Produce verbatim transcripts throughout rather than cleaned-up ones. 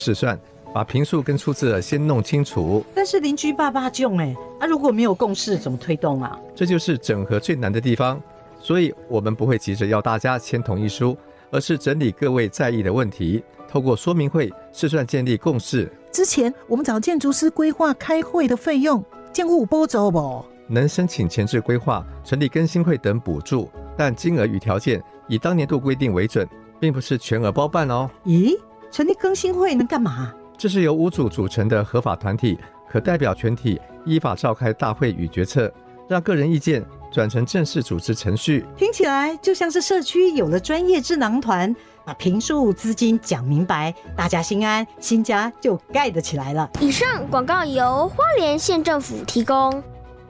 试算，把坪数跟出资额先弄清楚。 但是邻居爸爸囧哎，啊如果没有共识怎么推动啊？ 这就是整合最难的地方，所以我们不会急着要大家签同意书，而是整理各位在意的问题，透过说明会试算建立共识。 之前我们找建筑师规划开会的费用，建物拨走不？ 能申请前置规划、成立更新会等补助，但金额与条件以当年度规定为准，并不是全额包办哦。 咦，成立更新会能干嘛？ 这是由屋主组成的合法团体，可代表全体依法召开大会与决策，让个人意见转成正式组织程序。 听起来就像是社区有了专业智囊团，把坪数资金讲明白，大家心安，新家就盖得起来了。 以上广告由花莲县政府提供。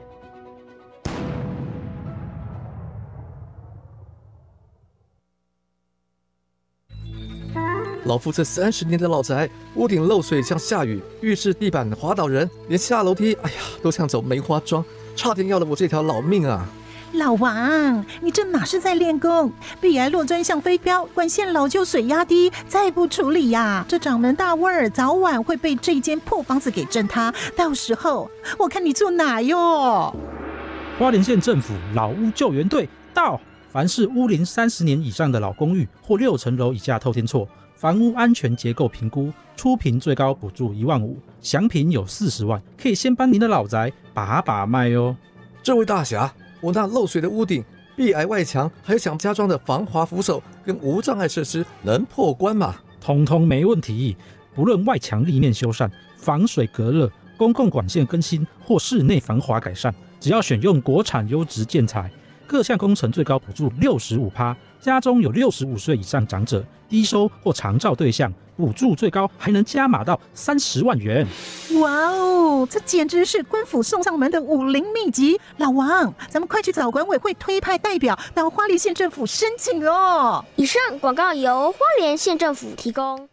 老夫这三十年的老宅，屋顶漏水像下雨，浴室地板滑倒人，连下楼梯，哎呀，都像走梅花桩，差点要了我这条老命啊！ 老王，你这哪是在练功？壁癌落砖像飞镖，管线老旧水压低，再不处理呀、啊，这掌门大味儿早晚会被这间破房子给震塌，到时候我看你住哪哟？ 花莲县政府老屋救援队到，凡是屋龄三十年以上的老公寓或六层楼以下透天厝，房屋安全结构评估，初评最高补助一万五，详评有四十万，可以先帮您的老宅把把脉哦。 这位大侠，我那漏水的屋顶、壁癌外墙，还有想加装的防滑扶手跟无障碍设施，能破关吗？ 通通没问题，不论外墙立面修缮、防水隔热、公共管线更新或室内防滑改善，只要选用国产优质建材，各项工程最高补助 百分之六十五， 家中有六十五岁以上长者、低收或长照对象，补助最高还能加码到三十万元。 哇哦，这简直是官府送上门的武林秘籍！老王，咱们快去找管委会推派代表到花莲县政府申请哦。 以上广告由花莲县政府提供。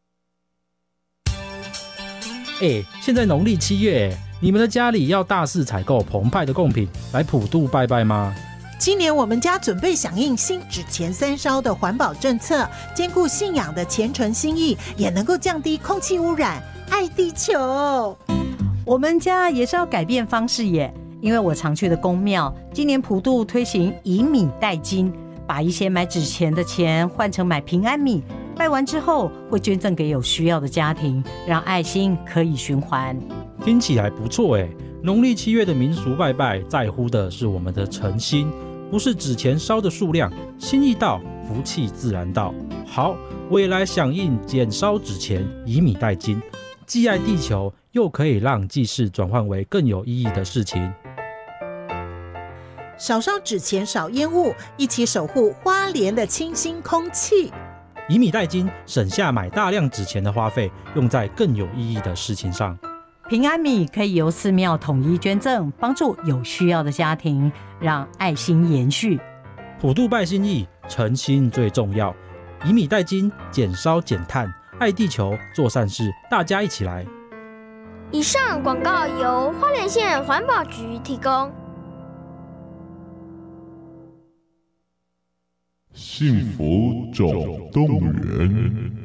哎，现在农历七月，你们的家里要大肆采购澎湃的贡品来普渡拜拜吗？ 今年我们家准备响应新纸钱三烧的环保政策，兼顾信仰的虔诚心意，也能够降低空气污染，爱地球。 我们家也是要改变方式耶，因为我常去的公庙今年普渡推行以米代金，把一些买纸钱的钱换成买平安米，拜完之后会捐赠给有需要的家庭，让爱心可以循环。 听起来不错耶。农历七月的民俗拜拜，在乎的是我们的诚心，不是纸钱烧的数量，心意到，福气自然到。好，我也来响应减烧纸钱，以米代金，既爱地球，又可以让祭祀转换为更有意义的事情。 少烧纸钱，少烟雾，一起守护花莲的清新空气。 以米代金，省下买大量纸钱的花费，用在更有意义的事情上。 平安米可以由寺庙统一捐赠，帮助有需要的家庭，让爱心延续。 普渡拜心意，诚心最重要。以米代金，减烧减碳，爱地球，做善事，大家一起来。 以上广告由花莲县环保局提供。 幸福总动员。